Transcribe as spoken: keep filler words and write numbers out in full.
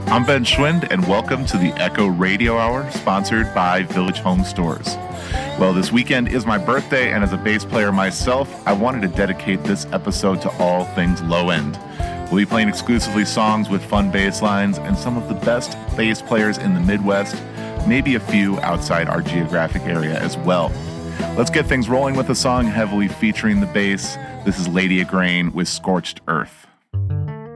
I'm Ben Schwind, and welcome to the Echo Radio Hour, sponsored by Village Home Stores. Well, this weekend is my birthday, and as a bass player myself, I wanted to dedicate this episode to all things low end. We'll be playing exclusively songs with fun bass lines and some of the best bass players in the Midwest, maybe a few outside our geographic area as well. Let's get things rolling with a song heavily featuring the bass. This is Lady of Grain with Scorched Earth.